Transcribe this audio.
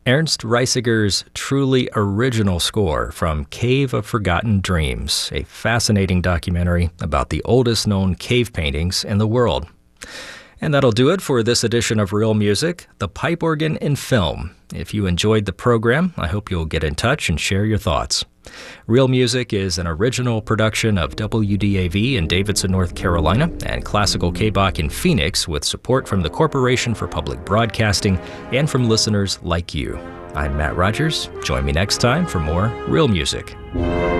Ernst Reisiger's truly original score from Cave of Forgotten Dreams, a fascinating documentary about the oldest known cave paintings in the world. And that'll do it for this edition of Real Music, the pipe organ in film. If you enjoyed the program, I hope you'll get in touch and share your thoughts. Real Music is an original production of WDAV in Davidson, North Carolina, and Classical KBOC in Phoenix, with support from the Corporation for Public Broadcasting and from listeners like you. I'm Matt Rogers. Join me next time for more Real Music.